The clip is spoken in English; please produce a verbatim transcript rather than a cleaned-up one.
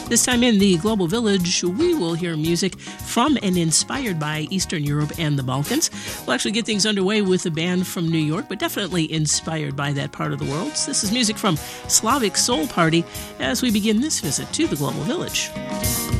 This time in the Global Village, we will hear music from and inspired by Eastern Europe and the Balkans. We'll actually get things underway with a band from New York, but definitely inspired by that part of the world. So this is music from Slavic Soul Party as we begin this visit to the Global Village.